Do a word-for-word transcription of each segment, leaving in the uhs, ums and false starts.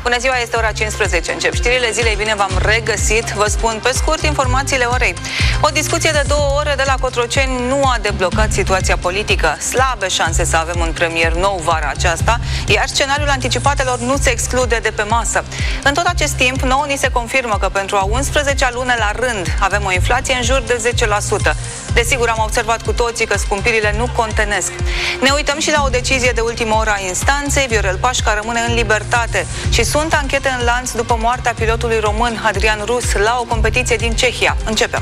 Bună ziua, este ora cincisprezece. Încep știrile zilei. Bine v-am regăsit. Vă spun pe scurt informațiile orei. O discuție de două ore de la Cotroceni nu a deblocat situația politică. Slabe șanse să avem un premier nou vara aceasta, iar scenariul anticipatelor nu se exclude de pe masă. În tot acest timp, nouă ni se confirmă că pentru a unsprezecea lună la rând avem o inflație în jur de zece la sută. Desigur, am observat cu toții că scumpirile nu contenesc. Ne uităm și la o decizie de ultimă oră a instanței. Viorel Pașca rămâne în libertate și sunt anchete în lanț după moartea pilotului român Adrian Rus la o competiție din Cehia. Începem!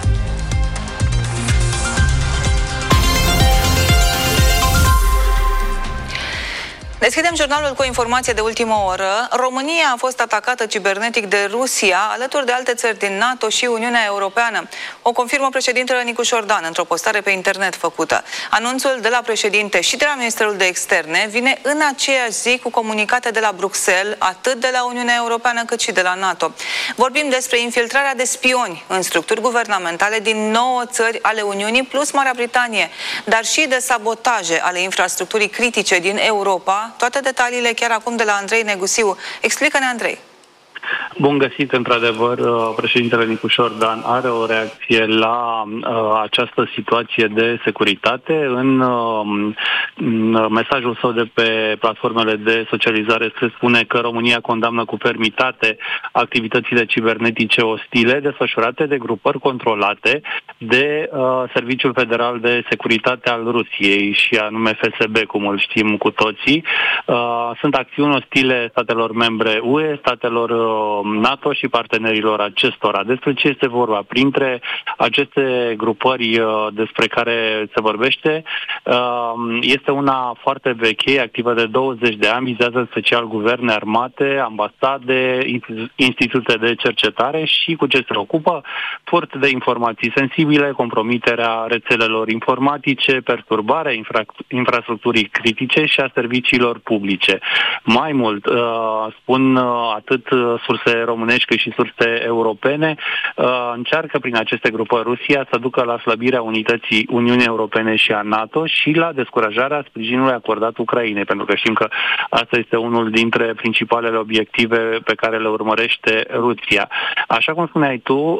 Deschidem jurnalul cu o informație de ultimă oră. România a fost atacată cibernetic de Rusia, alături de alte țări din NATO și Uniunea Europeană. O confirmă președintele Nicu Șordan într-o postare pe internet făcută. Anunțul de la președinte și de la Ministerul de Externe vine în aceeași zi cu comunicate de la Bruxelles, atât de la Uniunea Europeană cât și de la NATO. Vorbim despre infiltrarea de spioni în structuri guvernamentale din nouă țări ale Uniunii, plus Marea Britanie, dar și de sabotaje ale infrastructurii critice din Europa. Toate detaliile chiar acum de la Andrei Negusiu. Explică-ne, Andrei. Bun găsit, într-adăvăr, președintele Nicu Șordan are o reacție la uh, această situație de securitate. În, uh, în mesajul său de pe platformele de socializare se spune că România condamnă cu fermitate activitățile cibernetice ostile desfășurate de grupări controlate de uh, Serviciul Federal de Securitate al Rusiei, și anume F S B, cum îl știm cu toții. Uh, sunt acțiuni ostile statelor membre U E, statelor uh, NATO și partenerilor acestora. Despre ce este vorba? Printre aceste grupări despre care se vorbește, este una foarte veche, activă de douăzeci de ani, vizează special guverne, armate, ambasade, institute de cercetare și cu ce se ocupă? Furt de informații sensibile, compromiterea rețelelor informatice, perturbarea infra- infrastructurii critice și a serviciilor publice. Mai mult, spun atât surse românești cât și surse europene, uh, încearcă prin aceste grupări Rusia să ducă la slăbirea unității Uniunii Europene și a NATO și la descurajarea sprijinului acordat Ucrainei, pentru că știm că asta este unul dintre principalele obiective pe care le urmărește Rusia. Așa cum spuneai tu, uh,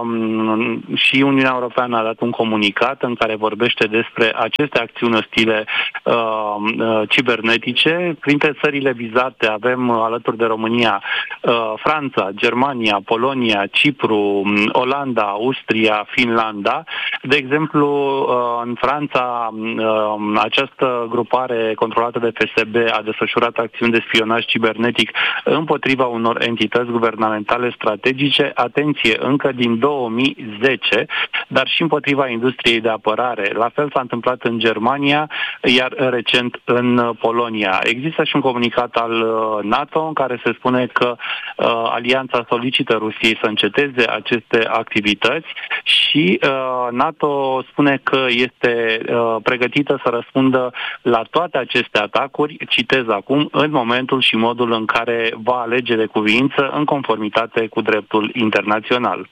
și Uniunea Europeană a dat un comunicat în care vorbește despre aceste acțiuni ostile uh, uh, cibernetice. Printre țările vizate avem alături de România uh, Franța, Germania, Polonia, Cipru, Olanda, Austria, Finlanda. De exemplu, în Franța, această grupare controlată de F S B a desfășurat acțiuni de spionaj cibernetic împotriva unor entități guvernamentale strategice, atenție, încă din două mii zece, dar și împotriva industriei de apărare. La fel s-a întâmplat în Germania, iar recent în Polonia. Există și un comunicat al NATO în care se spune că uh, Alianța solicită Rusiei să înceteze aceste activități și uh, NATO spune că este uh, pregătită să răspundă la toate aceste atacuri, citez acum, în momentul și modul în care va alege de cuviință în conformitate cu dreptul internațional.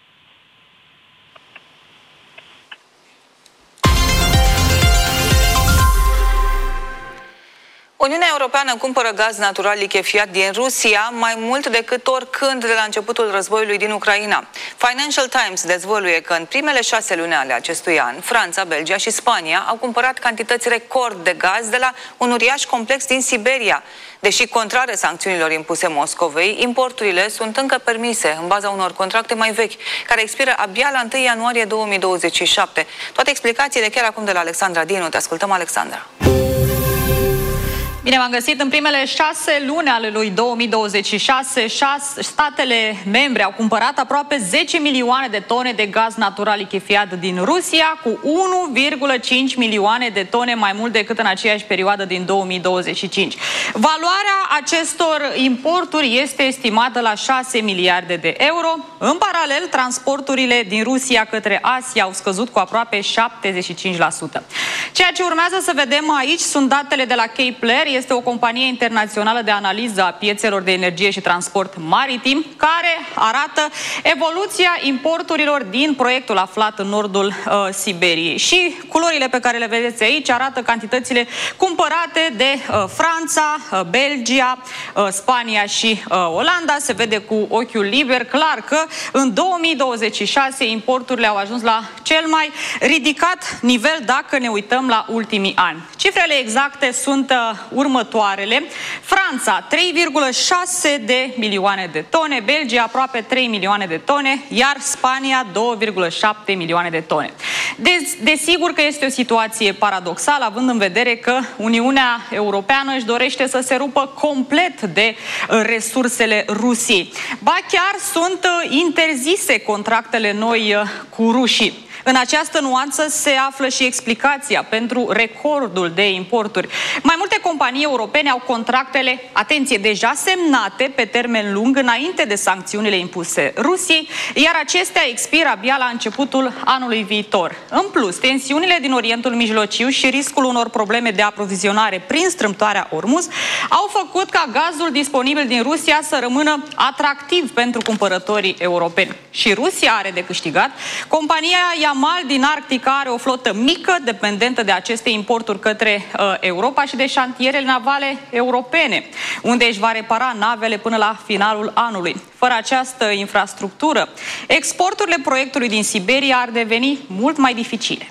Uniunea Europeană cumpără gaz natural lichefiat din Rusia mai mult decât oricând de la începutul războiului din Ucraina. Financial Times dezvăluie că în primele șase luni ale acestui an, Franța, Belgia și Spania au cumpărat cantități record de gaz de la un uriaș complex din Siberia. Deși contrare sancțiunilor impuse Moscovei, importurile sunt încă permise în baza unor contracte mai vechi, care expiră abia la întâi ianuarie două mii douăzeci și șapte. Toate explicațiile chiar acum de la Alexandra Dinu. Te ascultăm, Alexandra. Bine v-am găsit. În primele șase luni ale lui două mii douăzeci și șase, șase, statele membre au cumpărat aproape zece milioane de tone de gaz natural lichefiat din Rusia, cu unu virgulă cinci milioane de tone mai mult decât în aceeași perioadă din două mii douăzeci și cinci. Valoarea acestor importuri este estimată la șase miliarde de euro. În paralel, transporturile din Rusia către Asia au scăzut cu aproape șaptezeci și cinci la sută. Ceea ce urmează să vedem aici sunt datele de la Kepler. este o companie internațională de analiză a piețelor de energie și transport maritim, care arată evoluția importurilor din proiectul aflat în nordul uh, Siberiei. Și culorile pe care le vedeți aici arată cantitățile cumpărate de uh, Franța, uh, Belgia, uh, Spania și uh, Olanda. Se vede cu ochiul liber clar că în două mii douăzeci și șase importurile au ajuns la cel mai ridicat nivel dacă ne uităm la ultimii ani. Cifrele exacte sunt uh, următoarele. Franța trei virgulă șase de milioane de tone, Belgia aproape trei milioane de tone, iar Spania două virgulă șapte milioane de tone. Desigur că este o situație paradoxală, având în vedere că Uniunea Europeană își dorește să se rupă complet de uh, resursele Rusiei. Ba chiar sunt uh, interzise contractele noi uh, cu rușii. În această nuanță se află și explicația pentru recordul de importuri. Mai multe companii europene au contractele, atenție, deja semnate pe termen lung înainte de sancțiunile impuse Rusiei, iar acestea expiră abia la începutul anului viitor. În plus, tensiunile din Orientul Mijlociu și riscul unor probleme de aprovizionare prin strâmtoarea Ormuz au făcut ca gazul disponibil din Rusia să rămână atractiv pentru cumpărătorii europeni. Și Rusia are de câștigat. Compania Yamal din Arctica are o flotă mică, dependentă de aceste importuri către uh, Europa și de șantierele navale europene, unde își va repara navele până la finalul anului. Fără această infrastructură, exporturile proiectului din Siberia ar deveni mult mai dificile.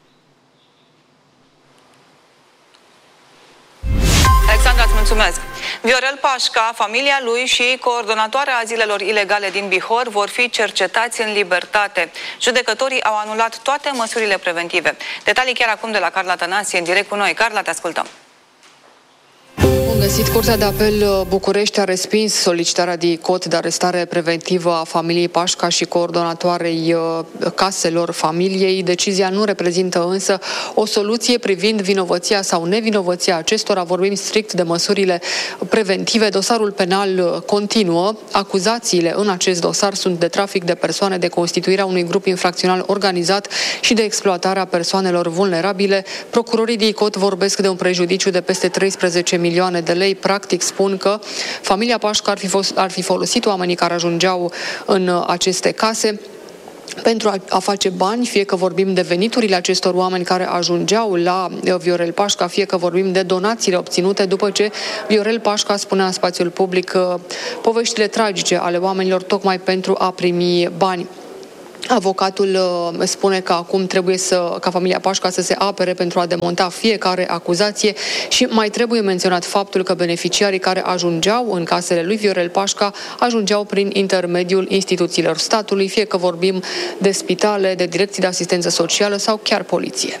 Alexandra, îți mulțumesc. Viorel Pașca, familia lui și coordonatoarea azilelor ilegale din Bihor vor fi cercetați în libertate. Judecătorii au anulat toate măsurile preventive. Detalii chiar acum de la Carla Tănase, în direct cu noi. Carla, te ascultăm. Bun găsit. Curtea de apel București a respins solicitarea de cod de arestare preventivă a familiei Pașca și coordonatoarei caselor familiei. Decizia nu reprezintă însă o soluție privind vinovăția sau nevinovăția acestora. Vorbim strict de măsurile preventive. Dosarul penal continuă. Acuzațiile în acest dosar sunt de trafic de persoane, de constituirea unui grup infracțional organizat și de exploatarea persoanelor vulnerabile. Procurorii de I C O T vorbesc de un prejudiciu de peste treisprezece milioane de lei. Practic spun că familia Pașca ar fi, fost, ar fi folosit oamenii care ajungeau în aceste case pentru a, a face bani, fie că vorbim de veniturile acestor oameni care ajungeau la Viorel Pașca, fie că vorbim de donațiile obținute după ce Viorel Pașca spunea în spațiul public poveștile tragice ale oamenilor tocmai pentru a primi bani. Avocatul spune că acum trebuie să, ca familia Pașca să se apere pentru a demonta fiecare acuzație și mai trebuie menționat faptul că beneficiarii care ajungeau în casele lui Viorel Pașca ajungeau prin intermediul instituțiilor statului, fie că vorbim de spitale, de direcții de asistență socială sau chiar poliție.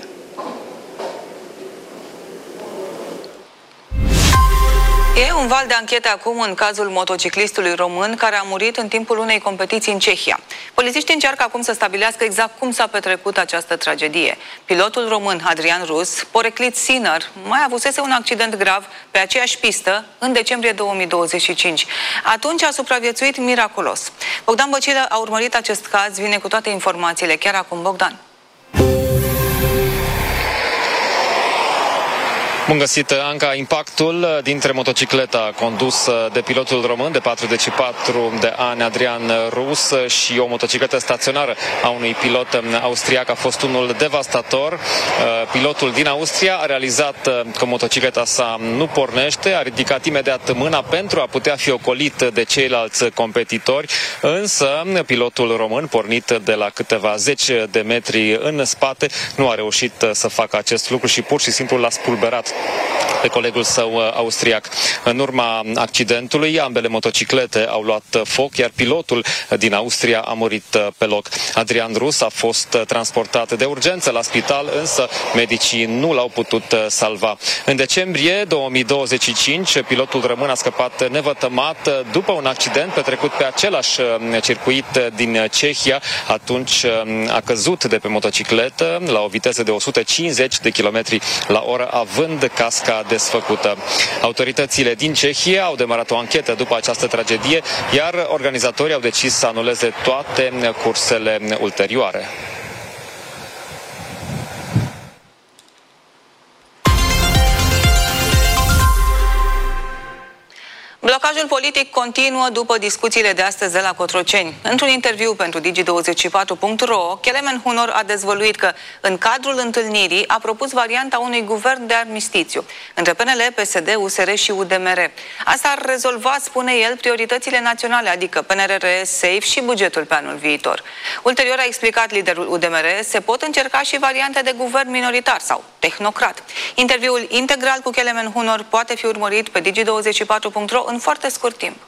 E un val de anchete acum în cazul motociclistului român care a murit în timpul unei competiții în Cehia. Polițiștii încearcă acum să stabilească exact cum s-a petrecut această tragedie. Pilotul român Adrian Rus, poreclit Sinner, mai avusese un accident grav pe aceeași pistă în decembrie două mii douăzeci și cinci. Atunci a supraviețuit miraculos. Bogdan Băcilă a urmărit acest caz, vine cu toate informațiile. Chiar acum, Bogdan. Bun găsit, Anca. Impactul dintre motocicleta condusă de pilotul român de patruzeci și patru de ani, Adrian Rus, și o motocicletă staționară a unui pilot austriac a fost unul devastator. Pilotul din Austria a realizat că motocicleta sa nu pornește, a ridicat imediat mâna pentru a putea fi ocolit de ceilalți competitori, însă pilotul român, pornit de la câteva zeci de metri în spate, nu a reușit să facă acest lucru și pur și simplu l-a spulberat pe colegul său austriac. În urma accidentului, ambele motociclete au luat foc, iar pilotul din Austria a murit pe loc. Adrian Rus a fost transportat de urgență la spital, însă medicii nu l-au putut salva. În decembrie două mii douăzeci și cinci, pilotul român a scăpat nevătămat după un accident petrecut pe același circuit din Cehia. Atunci a căzut de pe motocicletă la o viteză de o sută cincizeci de kilometri la oră, având casca desfăcută. Autoritățile din Cehia au demarat o anchetă după această tragedie, iar organizatorii au decis să anuleze toate cursele ulterioare. Blocajul politic continuă după discuțiile de astăzi de la Cotroceni. Într-un interviu pentru Digi douăzeci și patru punct ro, Kelemen Hunor a dezvăluit că, în cadrul întâlnirii, a propus varianta unui guvern de armistițiu între P N L, P S D, U S R și U D M R. Asta ar rezolva, spune el, prioritățile naționale, adică P N R R, SAFE și bugetul pe anul viitor. Ulterior a explicat liderul U D M R, se pot încerca și variante de guvern minoritar sau tehnocrat. Interviul integral cu Kelemen Hunor poate fi urmărit pe Digi douăzeci și patru punct ro în foarte scurt timp.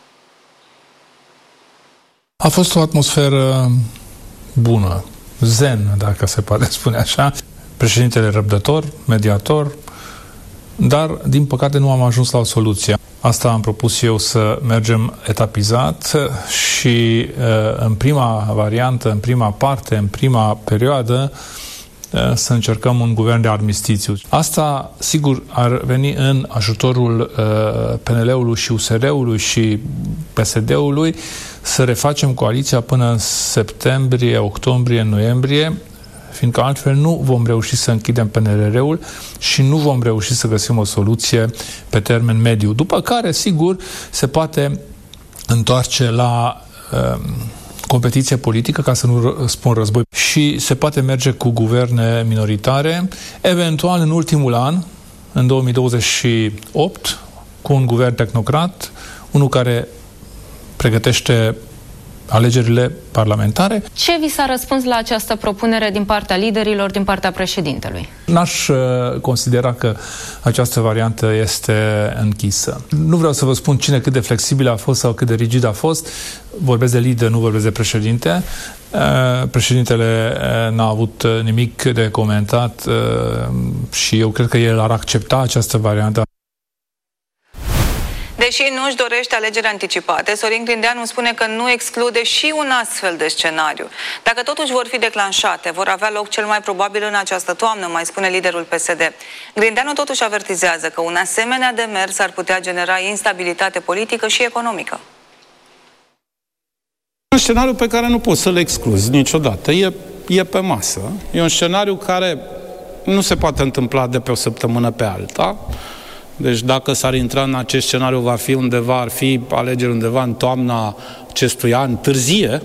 A fost o atmosferă bună, zen, dacă se poate spune așa. Președintele răbdător, mediator, dar, din păcate, nu am ajuns la o soluție. Asta am propus eu, să mergem etapizat și în prima variantă, în prima parte, în prima perioadă, să încercăm un guvern de armistițiu. Asta, sigur, ar veni în ajutorul uh, P N L-ului și U S R-ului și P S D-ului să refacem coaliția până în septembrie, octombrie, noiembrie, fiindcă altfel nu vom reuși să închidem P N R R-ul și nu vom reuși să găsim o soluție pe termen mediu. După care, sigur, se poate întoarce la uh, competiție politică, ca să nu spun război, și se poate merge cu guverne minoritare, eventual în ultimul an, în două mii douăzeci și opt, cu un guvern tehnocrat, unul care pregătește alegerile parlamentare. Ce vi s-a răspuns la această propunere din partea liderilor, din partea președintelui? N-aș considera că această variantă este închisă. Nu vreau să vă spun cine cât de flexibil a fost sau cât de rigid a fost. Vorbesc de lider, nu vorbesc de președinte. Președintele n-a avut nimic de comentat și eu cred că el ar accepta această variantă. Deși nu își dorește alegeri anticipate, Sorin Grindeanu spune că nu exclude și un astfel de scenariu. Dacă totuși vor fi declanșate, vor avea loc cel mai probabil în această toamnă, mai spune liderul P S D. Grindeanu totuși avertizează că un asemenea demers ar putea genera instabilitate politică și economică. Un scenariu pe care nu poți să-l excluzi niciodată. E, e pe masă. E un scenariu care nu se poate întâmpla de pe o săptămână pe alta. Deci dacă s-ar intra în acest scenariu, va fi undeva, ar fi alegeri undeva în toamna acestui an, târzie.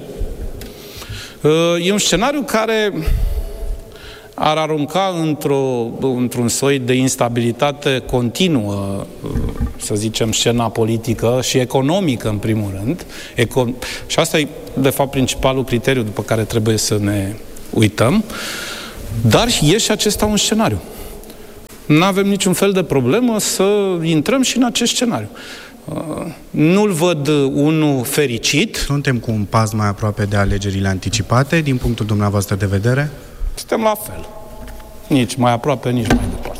E un scenariu care ar arunca într-o, într-un soi de instabilitate continuă, să zicem, scena politică și economică, în primul rând. Econ- și asta e, de fapt, principalul criteriu după care trebuie să ne uităm. Dar e și acesta un scenariu. Nu avem niciun fel de problemă să intrăm și în acest scenariu. Nu-l văd unul fericit. Suntem cu un pas mai aproape de alegerile anticipate, din punctul dumneavoastră de vedere? Suntem la fel. Nici mai aproape, nici mai departe.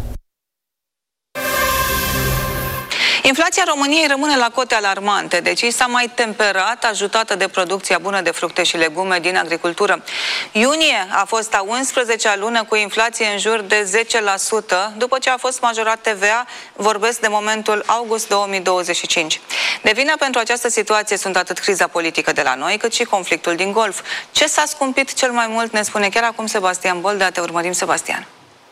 Inflația României rămâne la cote alarmante, deci s-a mai temperat, ajutată de producția bună de fructe și legume din agricultură. Iunie a fost a unsprezecea lună cu inflație în jur de zece la sută, după ce a fost majorat T V A, vorbesc de momentul august două mii douăzeci și cinci. De vină pentru această situație sunt atât criza politică de la noi, cât și conflictul din Golf. Ce s-a scumpit cel mai mult, ne spune chiar acum Sebastian Boldea. Te urmărim, Sebastian.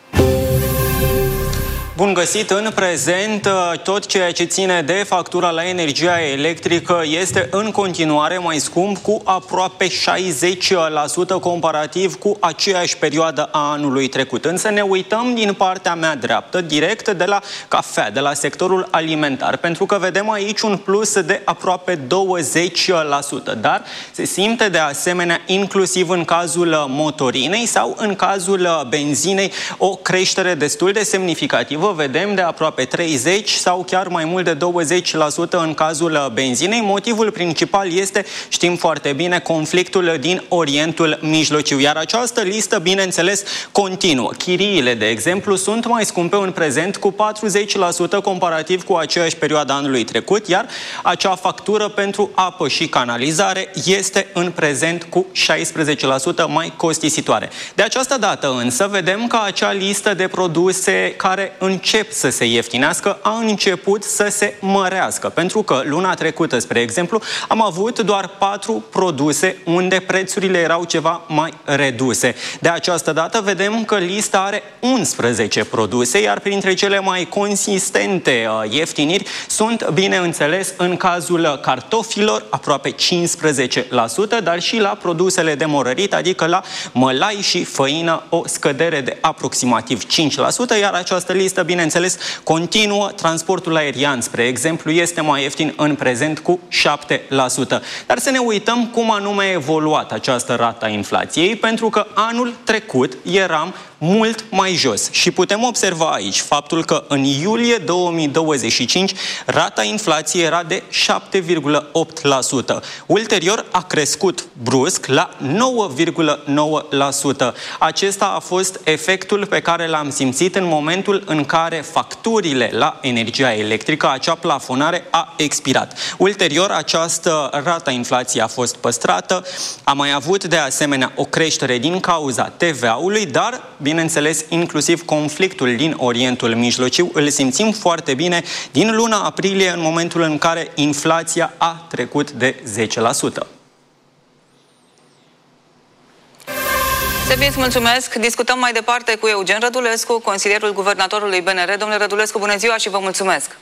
Bun găsit! În prezent, tot ceea ce ține de factura la energia electrică este în continuare mai scump cu aproape șaizeci la sută comparativ cu aceeași perioadă a anului trecut. Însă ne uităm din partea mea dreaptă, direct de la cafea, de la sectorul alimentar, pentru că vedem aici un plus de aproape douăzeci la sută, dar se simte de asemenea inclusiv în cazul motorinei sau în cazul benzinei o creștere destul de semnificativă. Vedem de aproape treizeci sau chiar mai mult de douăzeci la sută în cazul benzinei. Motivul principal este, știm foarte bine, conflictul din Orientul Mijlociu. Iar această listă, bineînțeles, continuă. Chiriile, de exemplu, sunt mai scumpe în prezent cu patruzeci la sută comparativ cu aceeași perioadă anului trecut, iar acea factură pentru apă și canalizare este în prezent cu șaisprezece la sută mai costisitoare. De această dată însă vedem că acea listă de produse care în încep să se ieftinească, a început să se mărească. Pentru că luna trecută, spre exemplu, am avut doar patru produse unde prețurile erau ceva mai reduse. De această dată vedem că lista are unsprezece produse, iar printre cele mai consistente ieftiniri sunt, bineînțeles, în cazul cartofilor, aproape cincisprezece la sută, dar și la produsele de morărit, adică la mălai și făină, o scădere de aproximativ cinci la sută, iar această listă, bineînțeles, continuă. Transportul aerian, spre exemplu, este mai ieftin în prezent cu șapte la sută. Dar să ne uităm cum anume a evoluat această rată a inflației, pentru că anul trecut eram mult mai jos. Și putem observa aici faptul că în iulie două mii douăzeci și cinci rata inflației era de șapte virgulă opt la sută. Ulterior a crescut brusc la nouă virgulă nouă la sută. Acesta a fost efectul pe care l-am simțit în momentul în care facturile la energia electrică, acea plafonare, a expirat. Ulterior, această rată a inflației a fost păstrată. A mai avut de asemenea o creștere din cauza T V A-ului, dar bineînțeles, inclusiv conflictul din Orientul Mijlociu îl simțim foarte bine din luna aprilie, în momentul în care inflația a trecut de zece la sută. Sebi, îți mulțumesc. Discutăm mai departe cu Eugen Rădulescu, consilierul guvernatorului B N R. Domnule Rădulescu, bună ziua și vă mulțumesc.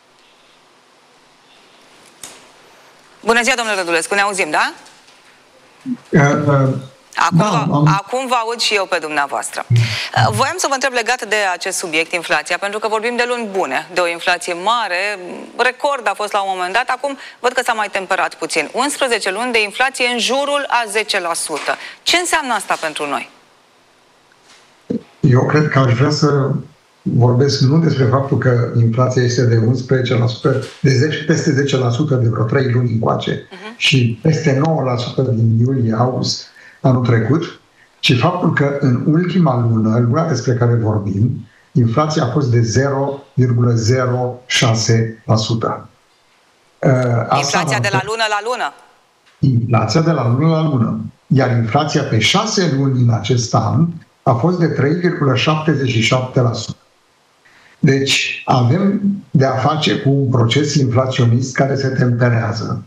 Bună ziua, domnule Rădulescu, ne auzim, da? Uh, uh. Acum, da, vă, am... acum vă aud și eu pe dumneavoastră. Voiam să vă întreb legat de acest subiect, inflația, pentru că vorbim de luni bune, de o inflație mare, record a fost la un moment dat, acum văd că s-a mai temperat puțin. unsprezece luni de inflație în jurul a zece la sută. Ce înseamnă asta pentru noi? Eu cred că aș vrea să vorbesc nu despre faptul că inflația este de unsprezece la sută, de zece, peste zece la sută de vreo trei luni încoace uh-huh. și peste nouă la sută din iulie-august anul trecut, ci faptul că în ultima lună, luna despre care vorbim, inflația a fost de zero virgulă zero șase la sută. Inflația de la lună la lună? Inflația de la lună la lună. Iar inflația pe șase luni în acest an a fost de trei virgulă șaptezeci și șapte la sută. Deci avem de a face cu un proces inflaționist care se temperează.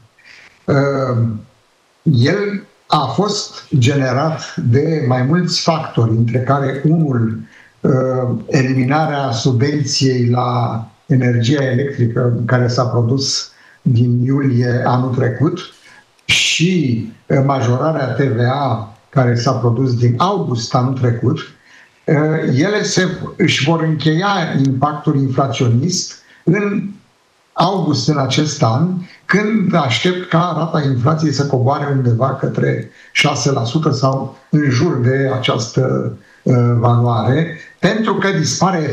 El a fost generat de mai mulți factori, între care unul, eliminarea subvenției la energia electrică care s-a produs din iulie anul trecut și majorarea T V A care s-a produs din august anul trecut. Ele se, își vor încheia impactul inflaționist în august în acest an, când aștept ca rata inflației să coboare undeva către șase la sută sau în jur de această uh, valoare, pentru că dispare